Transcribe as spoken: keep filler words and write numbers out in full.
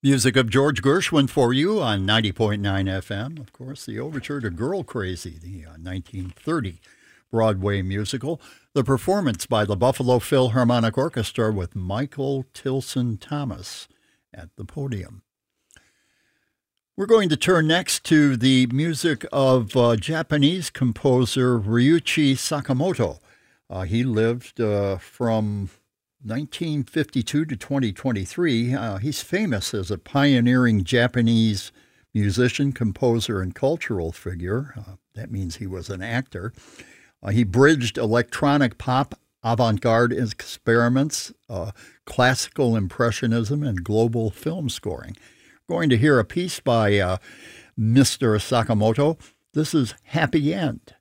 Music of George Gershwin for you on ninety point nine F M. Of course, the overture to Girl Crazy, the uh, nineteen thirty Broadway musical. The performance by the Buffalo Philharmonic Orchestra with Michael Tilson Thomas at the podium. We're going to turn next to the music of uh, Japanese composer Ryuichi Sakamoto. Uh, he lived uh, from nineteen fifty-two to twenty twenty-three. Uh, he's famous as a pioneering Japanese musician, composer, and cultural figure. Uh, that means he was an actor. Uh, he bridged electronic pop, avant-garde experiments, uh, classical impressionism, and global film scoring. We're going to hear a piece by uh, Mister Sakamoto. This is Happy End.